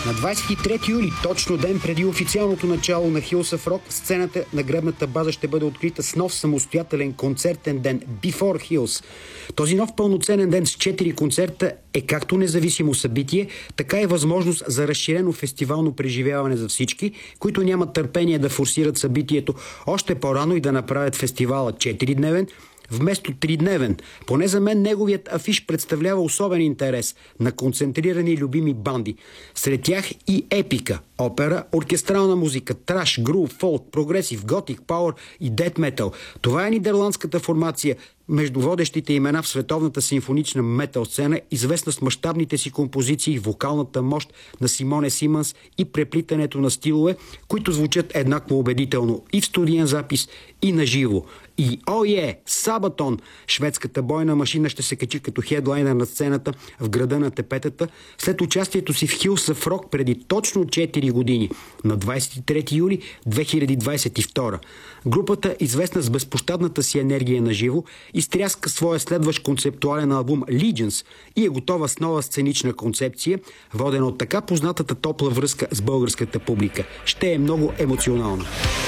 На 23 юли, точно ден преди официалното начало на Hills of Rock, сцената на гръбната база ще бъде открита с нов самостоятелен концертен ден Before Hills. Този нов пълноценен ден с 4 концерта е както независимо събитие, така и възможност за разширено фестивално преживяване за всички, които нямат търпение да форсират събитието още по-рано и да направят фестивала 4-дневен, вместо 3-дневен. Поне за мен неговият афиш представлява особен интерес на концентрирани любими банди. Сред тях и епика, опера, оркестрална музика, траш, грув, фолк, прогресив, готик, пауър и дет метал. Това е нидерландската формация между водещите имена в световната симфонична метал сцена, известна с мащабните си композиции, вокалната мощ на Симоне Симънс и преплитането на стилове, които звучат еднакво убедително и в студиен запис, и на живо. И Сабатон, шведската бойна машина, ще се качи като хедлайнер на сцената в града на Тепетата след участието си в Hills of Rock преди точно 4 години, на 23 юли 2022. Групата, известна с безпощадната си енергия на живо, изтряска своя следващ концептуален албум Legions и е готова с нова сценична концепция, водена от така познатата топла връзка с българската публика. Ще е много емоционална.